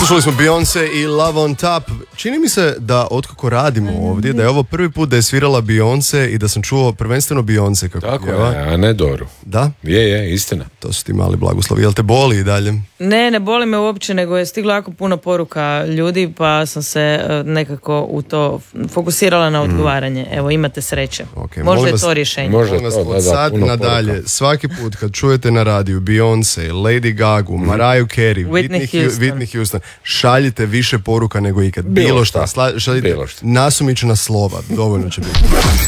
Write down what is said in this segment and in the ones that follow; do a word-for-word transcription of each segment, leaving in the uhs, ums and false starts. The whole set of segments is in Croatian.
Slušali smo Beyoncé i Love on Top. Čini mi se da otkako radimo ovdje, da je ovo prvi put da je svirala Beyoncé i da sam čuo prvenstveno Beyoncé kako tako pjeva. je, a ne Doru. Da? Je, je, istina. To su ti mali blagoslovi. Jel te boli i dalje? Ne, ne boli me uopće, nego je stiglo jako puno poruka ljudi, pa sam se uh, nekako u to fokusirala na odgovaranje. Evo, imate sreće. Okay, možda je vas, to rješenje. Možda vas, to, od da, da, sad puno nadalje, poruka. svaki put kad čujete na radiju Beyoncé, Lady Gaga, mm. Mariah Carey, Whitney Whitney Houston. Whitney Houston, šaljite više poruka nego ikad. Bilo Bilo šta. šta. Sla, šaljite Bilo šta. nasumična slova. Dovoljno će biti.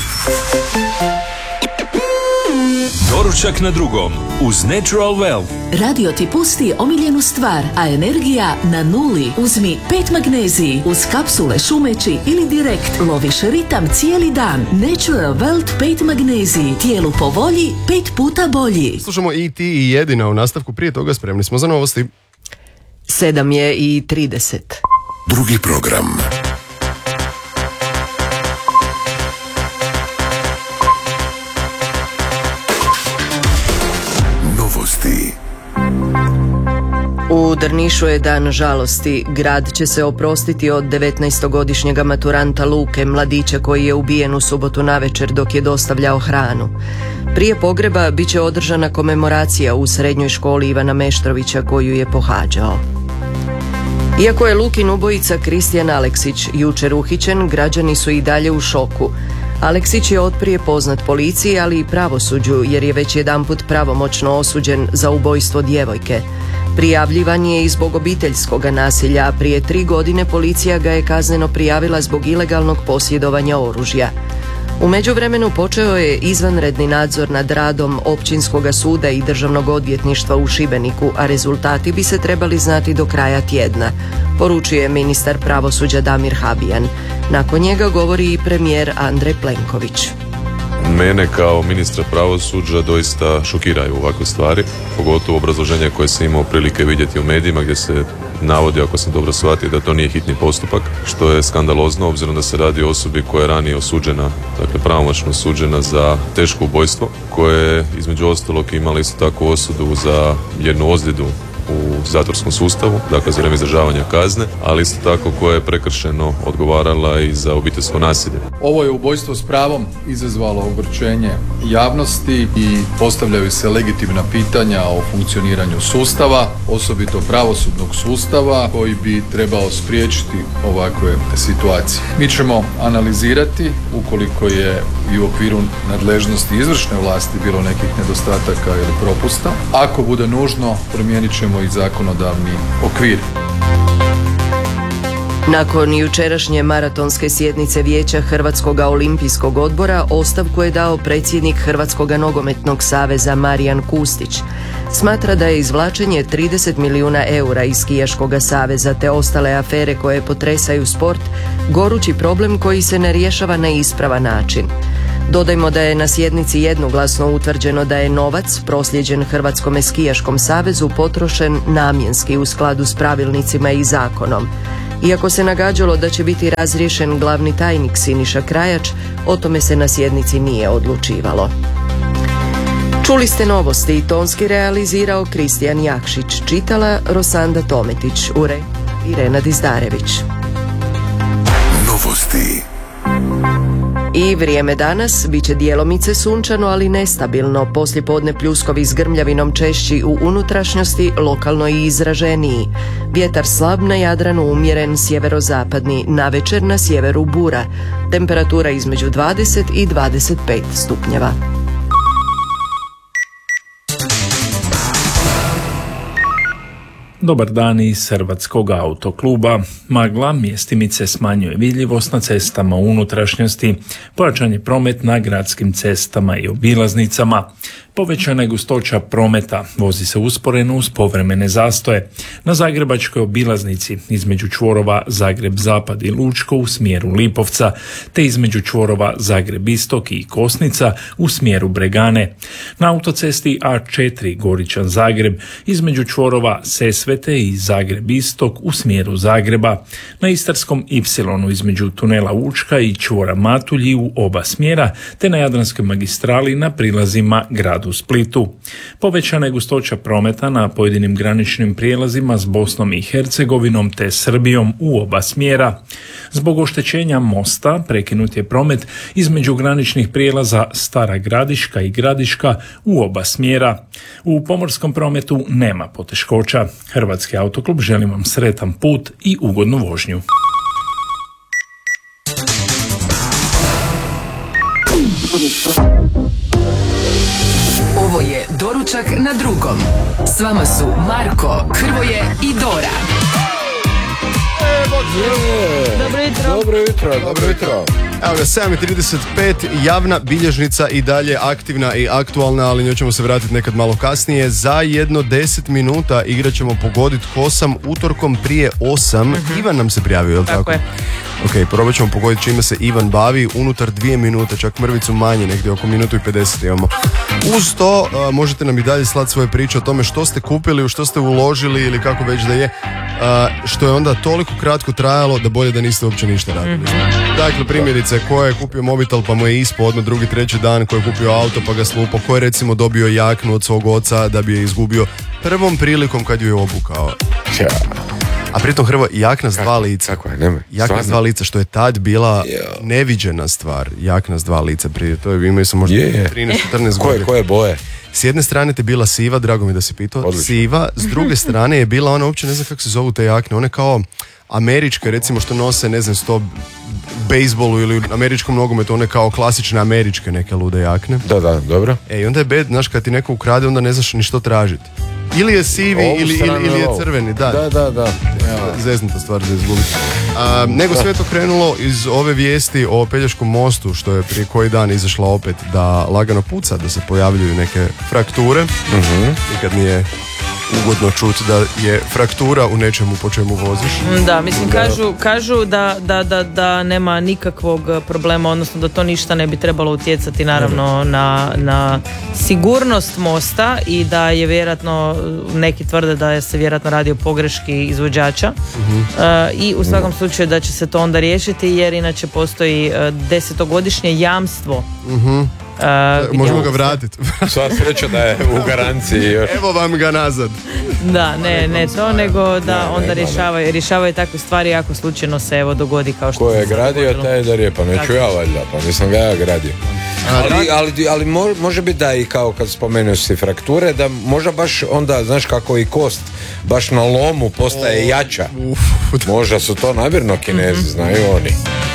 Doručak na drugom uz Natural Well. Radio ti pusti omiljenu stvar, a energija na nuli. Uzmi pet magneziji uz kapsule šumeći ili direkt loviš ritam cijeli dan. Natural Welt pet magneziji. Tijelu po volji, pet puta bolji. Slušamo i ti i jedina u nastavku. Prije toga spremni smo za novosti. Sedam je i trideset. Drugi program. Novosti. U Drnišu je dan žalosti. Grad će se oprostiti od devetnaestogodišnjega maturanta Luke, mladića koji je ubijen u subotu navečer dok je dostavljao hranu. Prije pogreba bit će održana komemoracija u srednjoj školi Ivana Meštrovića koju je pohađao. Iako je Lukin ubojica Kristijan Aleksić jučer uhićen, građani su i dalje u šoku. Aleksić je otprije poznat policiji, ali i pravosuđu, jer je već jedanput pravomoćno osuđen za ubojstvo djevojke. Prijavljivan je i zbog obiteljskog nasilja, a prije tri godine policija ga je kazneno prijavila zbog ilegalnog posjedovanja oružja. U međuvremenu počeo je izvanredni nadzor nad radom Općinskoga suda i Državnog odvjetništva u Šibeniku, a rezultati bi se trebali znati do kraja tjedna, poručuje ministar pravosuđa Damir Habijan. Nakon njega govori i premijer Andrej Plenković. Mene kao ministra pravosuđa doista šokiraju ovakve stvari, pogotovo obrazloženje koje sam imao prilike vidjeti u medijima gdje se navodi, ako sam dobro shvatio, da to nije hitni postupak, što je skandalozno obzirom da se radi o osobi koja je ranije osuđena, dakle pravomoćno osuđena za teško ubojstvo, koje je između ostalog imala isto tako osudu za jednu ozljedu u zatvorskom sustavu, dakle za vrijeme izdržavanja kazne, ali isto tako koja je prekršeno odgovarala i za obiteljsko nasilje. Ovo je ubojstvo s pravom izazvalo ogorčenje javnosti i postavljaju se legitimna pitanja o funkcioniranju sustava, osobito pravosudnog sustava koji bi trebao spriječiti ovakve situacije. Mi ćemo analizirati ukoliko je i u okviru nadležnosti izvršne vlasti bilo nekih nedostataka ili propusta. Ako bude nužno, promijenit ćemo i zakonodavni okvir. Nakon jučerašnje maratonske sjednice Vijeća Hrvatskog olimpijskog odbora ostavku je dao predsjednik Hrvatskog nogometnog saveza Marijan Kustić. Smatra da je izvlačenje trideset milijuna eura iz skijaškog saveza te ostale afere koje potresaju sport gorući problem koji se ne rješava na ispravan način. Dodajmo da je na sjednici jednoglasno utvrđeno da je novac proslijeđen Hrvatskome skijaškom savezu potrošen namjenski u skladu s pravilnicima i zakonom. Iako se nagađalo da će biti razriješen glavni tajnik Siniša Krajač, o tome se na sjednici nije odlučivalo. Čuli ste novosti i tonski realizirao Kristijan Jakšić, čitala Rosanda Tometić, ure Irena Dizdarević. Novosti. I vrijeme danas bit će djelomice sunčano, ali nestabilno. Poslijepodne pljuskovi s grmljavinom češći u unutrašnjosti, lokalno i izraženiji. Vjetar slab na Jadranu, umjeren sjeverozapadni, navečer na sjeveru bura. Temperatura između dvadeset i dvadeset pet stupnjeva. Dobar dan iz Hrvatskog autokluba. Magla mjestimice smanjuje vidljivost na cestama u unutrašnjosti, pojačan je promet na gradskim cestama i obilaznicama. Povećana je gustoća prometa, vozi se usporeno uz povremene zastoje. Na zagrebačkoj obilaznici između čvorova Zagreb-Zapad i Lučko u smjeru Lipovca, te između čvorova Zagreb-Istok i Kosnica u smjeru Bregane. Na autocesti A četiri Goričan-Zagreb između čvorova Sesvete i Zagreb-Istok u smjeru Zagreba. Na Istarskom Y između tunela Učka i čvora Matulji u oba smjera, te na Jadranskoj magistrali na prilazima gradu gradu Splitu. Povećana je gustoća prometa na pojedinim graničnim prijelazima s Bosnom i Hercegovinom te Srbijom u oba smjera. Zbog oštećenja mosta prekinut je promet između graničnih prijelaza Stara Gradiška i Gradiška u oba smjera. U pomorskom prometu nema poteškoća. Hrvatski autoklub želi vam sretan put i ugodnu vožnju. Ovo je Doručak na drugom. S vama su Marko, Hrvoje i Dora. Dobro jutro. Dobro jutro, dobro jutro. Evo ga, sedam i trideset pet, javna bilježnica i dalje aktivna i aktualna, ali njoj ćemo se vratiti nekad malo kasnije. Za jedno deset minuta igrat ćemo Pogodit Kosam utorkom prije osam. Mm-hmm. Ivan nam se prijavio, je li tako? Tako je. Ok, probat ćemo pogoditi čime se Ivan bavi unutar dvije minute, čak mrvicu manje, negdje oko minutu i pedeset imamo. Uz to uh, možete nam i dalje slati svoje priče o tome što ste kupili, u što ste uložili ili kako već da je, uh, što je onda toliko kratko trajalo da bolje da niste uopće ništa radili. Mm-hmm. Dakle, primjerice, ko je kupio mobitel pa mu je ispod odmah drugi, treći dan, ko je kupio auto pa ga slupo, ko je recimo dobio jaknu od svog oca da bi je izgubio prvom prilikom kad ju je obukao. Ja. A pritom Hrvo, jakna s dva lica. Kako je, nema. Jakna s dva lica, što je tad bila neviđena stvar. Jakna s dva lica prije. To je, imaju sam možda je. trinaest četrnaest Koje, godina. koje boje? S jedne strane te bila siva, drago mi da si pitao, Odlično. siva. S druge strane je bila, ona uopće ne znam kako se zovu te jakne. One kao američke, recimo što nose, ne znam, sto bejsbolu ili američkom nogometu, one kao klasične američke neke lude jakne. Da, da, dobro. E, i onda je bed, znaš, kad ti neko ukrade, onda ne znaš ni što tražiti. Ili je sivi Ovu ili, ili, ili je crveni, da. Da, da, da. Zeznuta stvar za izgubiti. A, nego sve to krenulo iz ove vijesti o Pelješkom mostu, što je prije koji dan izašla opet da lagano puca, da se pojavljuju neke frakture. Uh-huh. Nikad nije ugodno čuti da je fraktura u nečemu po čemu voziš. Da, mislim, kažu, kažu da, da, da, da nema nikakvog problema, odnosno da to ništa ne bi trebalo utjecati naravno na, na sigurnost mosta i da je vjerojatno, neki tvrde da je se vjerojatno radi o pogreški izvođača. Uh-huh. uh, i u svakom slučaju da će se to onda riješiti, jer inače postoji uh, desetogodišnje jamstvo. Uh-huh. Uh, možemo ga vratiti. Sva sreća da je u garanciji još. Evo vam ga nazad. Da, ne, ne to, nego da onda rješavaju, rješavaju takve stvari ako slučajno se evo dogodi kao što ko je se gradio dogodilo. Taj da je, pa neću ja valjda, pa nisam ga ja gradio. Ali, ali, ali može biti da i kao kad spomenuo si frakture, da možda baš onda, znaš kako i kost baš na lomu postaje jača. Možda su to namjerno Kinezi, mm-hmm. znaju oni.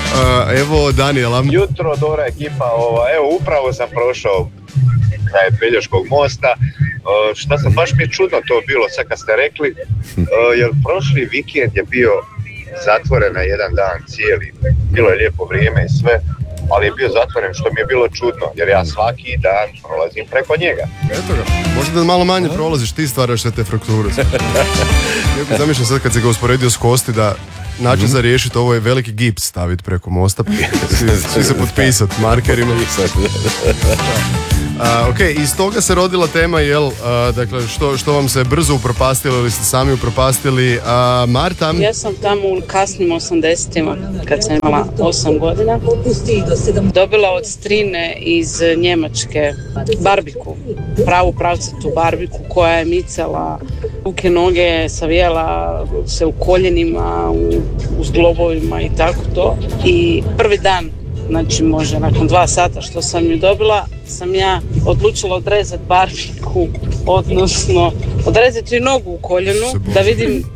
Uh, evo Daniela. Jutro, dobra ekipa, ova, evo upravo sam prošao kraj Pelješkog mosta, uh, što sam, baš mi je čudno to bilo sad kad ste rekli, uh, jer prošli vikend je bio zatvoren na jedan dan cijeli, bilo je lijepo vrijeme i sve, ali je bio zatvoren što mi je bilo čudno, jer ja svaki dan prolazim preko njega. Eto ga, možda da malo manje prolaziš, ti stvaraš sve te frakture. Iako zamišljam sad kad se ga usporedio s kosti da način mm-hmm. za riješiti ovo je veliki gips staviti preko mosta, svi se potpisati markerima. Uh, ok, iz toga se rodila tema, jel, uh, dakle, što, što vam se brzo upropastilo ili ste sami upropastili. Uh, Marta? Ja sam tamo u kasnim osamdesetima, kad sam imala osam godina, dobila od strine iz Njemačke barbiku, pravu pravcatu barbiku koja je micala ruke, noge, savijela se u koljenima, u, u zglobovima i tako to. I prvi dan, znači možda nakon dva sata što sam ju dobila, sam ja odlučila odrezati barbiku, odnosno odrezati nogu u koljenu, da vidim